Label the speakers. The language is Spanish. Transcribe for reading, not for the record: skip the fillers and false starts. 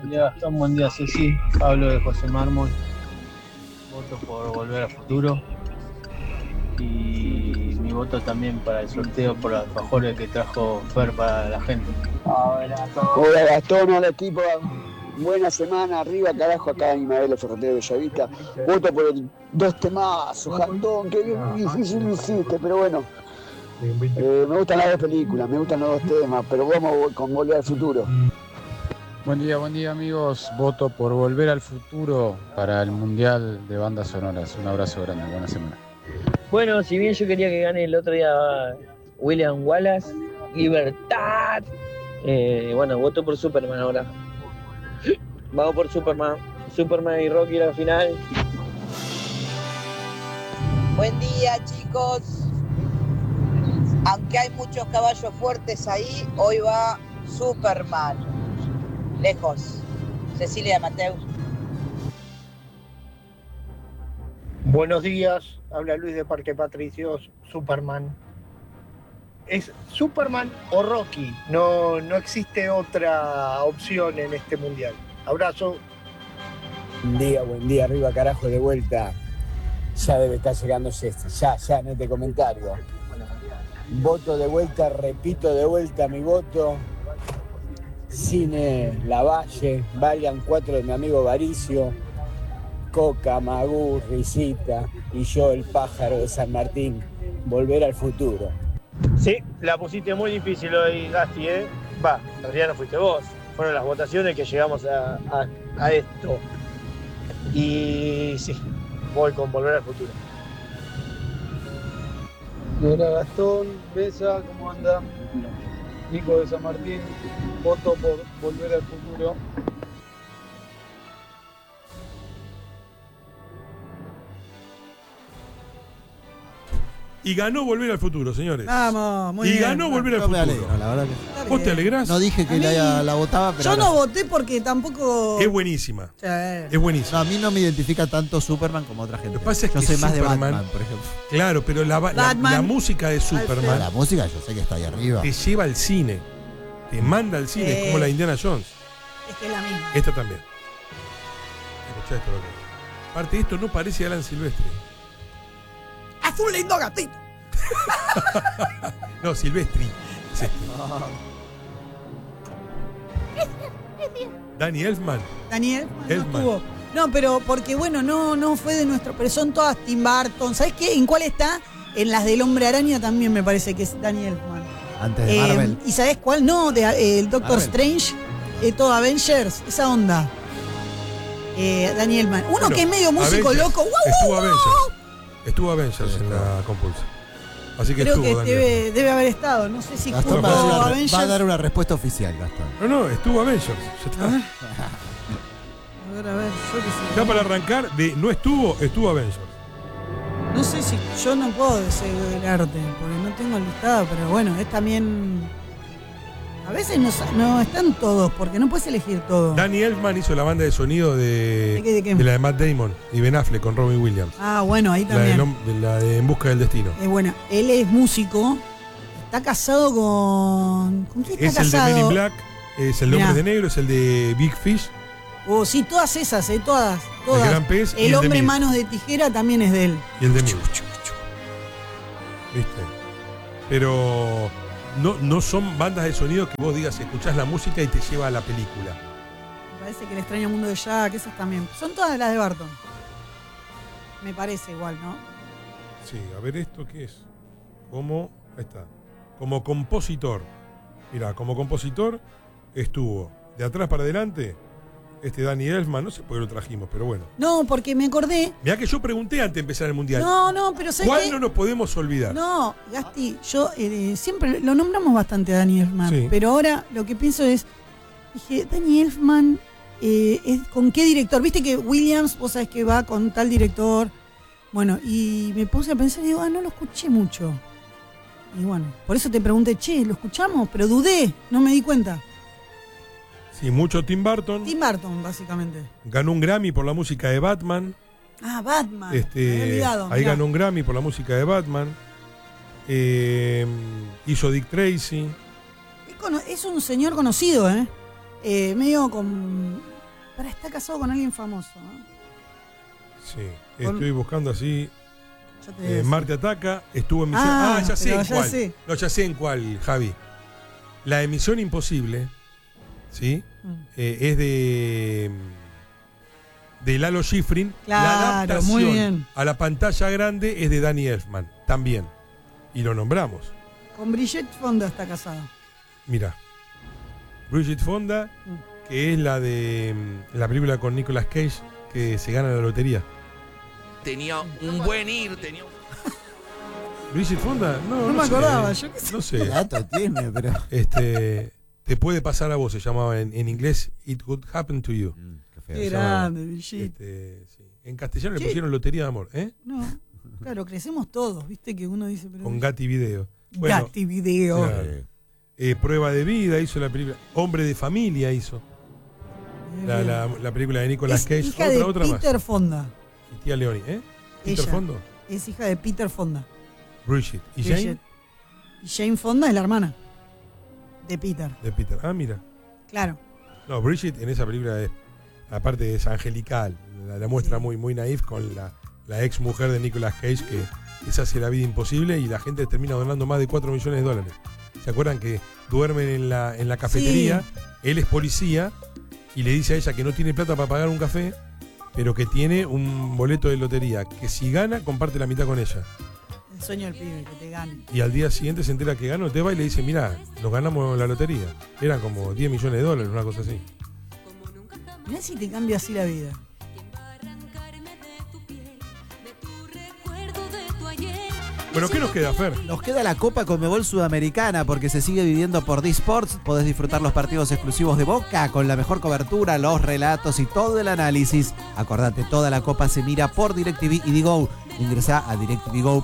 Speaker 1: Buen día Gastón, buen día Ceci. Pablo de José Mármol. Voto por Volver al Futuro. Y mi voto también para el sorteo por los alfajores que trajo Fer para la gente.
Speaker 2: Hola Gastón, hola equipo. Buena semana, arriba carajo, acá en Ismael Ferretero de Bellavista. Voto por el 2 temazos, Gastón, qué difícil lo hiciste, pero bueno. Me gustan las dos películas, me gustan los dos temas, pero vamos con Volver al Futuro.
Speaker 3: Buen día amigos. Voto por Volver al Futuro para el Mundial de Bandas Sonoras. Un abrazo grande, buena semana.
Speaker 4: Bueno, si bien yo quería que gane el otro día William Wallace, Libertad. Bueno, voto por Superman ahora. Vamos por Superman. Superman y Rocky a la final.
Speaker 5: Buen día, chicos. Aunque hay muchos caballos fuertes ahí, hoy va Superman. Lejos. Cecilia Mateus.
Speaker 6: Buenos días, habla Luis de Parque Patricios, Superman. ¿Es Superman o Rocky? No existe otra opción en este mundial. Abrazo.
Speaker 2: Buen día, arriba carajo, de vuelta. Ya debe estar llegando ya en este comentario. Voto de vuelta, repito de vuelta mi voto. Cine Lavalle, Varian 4 de mi amigo Varicio, Coca, Magú, Risita y yo, el pájaro de San Martín. Volver al Futuro.
Speaker 4: Sí, la pusiste muy difícil hoy, Gasti, ¿eh? Va, en realidad no fuiste vos. Fueron las votaciones que llegamos a esto. Y sí, voy con Volver al Futuro.
Speaker 7: Hola Gastón, Besa, ¿cómo anda? Nico de San Martín, voto por Volver al Futuro.
Speaker 8: Y ganó Volver al Futuro, señores.
Speaker 9: Vamos, muy bien.
Speaker 8: Y ganó Volver al Futuro.
Speaker 9: Me alegro, la verdad que...
Speaker 8: ¿Vos te alegrás?
Speaker 9: No dije que la votaba, pero...
Speaker 10: Yo no voté porque tampoco...
Speaker 8: Es buenísima.
Speaker 10: Sí.
Speaker 8: Es buenísima.
Speaker 9: No, a mí no me identifica tanto Superman como otra gente.
Speaker 8: Lo que pasa es
Speaker 9: yo
Speaker 8: que
Speaker 9: soy más
Speaker 8: Superman,
Speaker 9: de Batman, por ejemplo.
Speaker 8: Claro, pero la música de Superman...
Speaker 9: La música yo sé que está ahí arriba.
Speaker 8: Te lleva al cine. Te manda al cine. Es como la de Indiana Jones.
Speaker 10: Es que es la misma.
Speaker 8: Esta también. Escuchá esto, loco. Aparte de esto, no parece Alan Silvestre.
Speaker 10: ¡Es un lindo gatito!
Speaker 8: No, Silvestri. Es este. Danny Elfman.
Speaker 10: Daniel
Speaker 8: Elfman.
Speaker 10: no estuvo. No, pero porque bueno, no fue de nuestro. Pero son todas Tim Burton. ¿Sabes qué? ¿En cuál está? En las del Hombre Araña también me parece que es Daniel Elfman.
Speaker 9: Antes de Marvel.
Speaker 10: ¿Y sabes cuál? No, de el Doctor Strange. Todo Avengers. Esa onda. Daniel Elfman. Uno que es medio músico
Speaker 8: Avengers.
Speaker 10: loco. ¡Wow,
Speaker 8: Estuvo
Speaker 10: wow,
Speaker 8: Avengers.
Speaker 10: wow!
Speaker 8: Estuvo Avengers en la compulsa. Así que
Speaker 10: creo
Speaker 8: estuvo
Speaker 10: que debe haber estado. No sé si
Speaker 9: Gastón
Speaker 10: jugó Avengers.
Speaker 9: va a dar una respuesta oficial, Gastón.
Speaker 8: No, estuvo Avengers. Ya está.
Speaker 10: A ver, yo qué sé.
Speaker 8: Ya para arrancar, no estuvo Avengers.
Speaker 10: No sé si yo no puedo decir el arte, porque no tengo el listado, pero bueno, es también. A veces no están todos, porque no puedes elegir todo.
Speaker 8: Danny Elfman hizo la banda de sonido
Speaker 10: ¿De qué?
Speaker 8: de la de Matt Damon y Ben Affleck con Robin Williams.
Speaker 10: Ah, bueno, ahí también.
Speaker 8: La de En Busca del Destino.
Speaker 10: Es buena. Él es músico, está casado con. ¿Con quién está
Speaker 8: Es
Speaker 10: casado?
Speaker 8: el de Men in Black, es el de
Speaker 10: Mirá.
Speaker 8: Hombres de Negro, es el de Big Fish.
Speaker 10: Oh, sí, todas esas, todas.
Speaker 8: El Gran Pez y
Speaker 10: El
Speaker 8: el de
Speaker 10: hombre
Speaker 8: Mil.
Speaker 10: manos de tijera también es de él.
Speaker 8: Y el de Mil. ¿Viste? Pero no son bandas de sonido que vos digas, escuchás la música y te lleva a la película.
Speaker 10: Me parece que El extraño mundo de Jack, esas también. Son todas las de Barton. Me parece igual, ¿no?
Speaker 8: Sí, a ver esto qué es. Ahí está. Como compositor. Mirá, como compositor estuvo de atrás para adelante Danny Elfman, no sé por qué lo trajimos, pero bueno.
Speaker 10: No, porque me acordé.
Speaker 8: Mirá que yo pregunté antes de empezar el mundial.
Speaker 10: No, pero ¿sabes
Speaker 8: ¿Cuál
Speaker 10: qué?
Speaker 8: no nos podemos olvidar?
Speaker 10: No, Gasti, yo siempre lo nombramos bastante a Danny Elfman,
Speaker 8: Sí.
Speaker 10: pero ahora lo que pienso es, dije, Danny Elfman, ¿con qué director? Viste que Williams, vos sabés que va con tal director. Bueno, y me puse a pensar y digo, no lo escuché mucho. Y bueno, por eso te pregunté, ¿lo escuchamos? Pero dudé, no me di cuenta.
Speaker 8: Sí, mucho Tim Burton.
Speaker 10: Tim Burton, básicamente.
Speaker 8: Ganó un Grammy por la música de Batman.
Speaker 10: Ah, Batman. Me había olvidado,
Speaker 8: ahí
Speaker 10: mirá.
Speaker 8: ganó un Grammy por la música de Batman. Hizo Dick Tracy.
Speaker 10: Es un señor conocido, medio con está casado con alguien famoso, ¿no?
Speaker 8: Sí, estoy buscando así.
Speaker 10: Ya te digo.
Speaker 8: Marte Ataca, estuvo en Misión... ya sé
Speaker 10: pero
Speaker 8: en
Speaker 10: ya
Speaker 8: cuál.
Speaker 10: sé.
Speaker 8: No, ya sé en cuál, Javi. La de Misión Imposible, ¿sí? Es de Lalo Schifrin.
Speaker 10: Claro,
Speaker 8: la adaptación
Speaker 10: muy bien.
Speaker 8: a la pantalla grande es de Danny Elfman, también. Y lo nombramos.
Speaker 10: Con Brigitte Fonda está casado.
Speaker 8: Mira, Brigitte Fonda, que es la de la película con Nicolas Cage, que se gana la lotería.
Speaker 11: Tenía un buen ir, tenía un...
Speaker 8: Brigitte Fonda,
Speaker 10: No me
Speaker 8: sé,
Speaker 10: acordaba, yo qué sé.
Speaker 8: No sé.
Speaker 9: ¿Qué dato tiene? Pero...
Speaker 8: Te puede pasar a vos, se llamaba en inglés It Could Happen to You.
Speaker 9: Qué feo.
Speaker 10: Qué grande, Brigitte.
Speaker 8: Sí. En castellano le
Speaker 10: ¿Qué?
Speaker 8: pusieron Lotería de Amor, ¿eh?
Speaker 10: No, claro, crecemos todos, viste que uno dice... Pero
Speaker 8: Con Gatti Video. Bueno,
Speaker 10: Gatti Video.
Speaker 8: claro. Prueba de Vida hizo la película. Hombre de Familia hizo. La película de Nicolas
Speaker 10: Es
Speaker 8: Cage.
Speaker 10: hija de
Speaker 8: otra más.
Speaker 10: Peter Fonda.
Speaker 8: Y tía Leoni, ¿eh? Peter
Speaker 10: Ella.
Speaker 8: Fondo.
Speaker 10: Es hija de Peter Fonda.
Speaker 8: Brigitte. ¿Y
Speaker 10: Bridget.
Speaker 8: Jane?
Speaker 10: Y Jane Fonda es la hermana de Peter.
Speaker 8: De Peter. Ah, mira.
Speaker 10: Claro.
Speaker 8: No, Brigitte en esa película es, aparte es angelical. La muestra muy, muy naif con la ex mujer de Nicolas Cage que les hace la vida imposible y la gente termina donando más de $4 millones. ¿Se acuerdan que duermen en la cafetería? Sí. Él es policía y le dice a ella que no tiene plata para pagar un café, pero que tiene un boleto de lotería, que si gana, comparte la mitad con ella.
Speaker 10: El sueño del pibe, que te gane.
Speaker 8: Y al día siguiente se entera que ganó, te va y le dice, mirá, nos ganamos la lotería. Eran como $10 millones, una cosa así.
Speaker 10: Mirá si te cambia así la vida.
Speaker 8: Bueno, ¿qué nos queda, Fer?
Speaker 9: Nos queda la Copa Conmebol Sudamericana porque se sigue viviendo por D-Sports. Podés disfrutar los partidos exclusivos de Boca con la mejor cobertura, los relatos y todo el análisis. Acordate, toda la Copa se mira por DirecTV y Digo. Ingresá a directvgo.com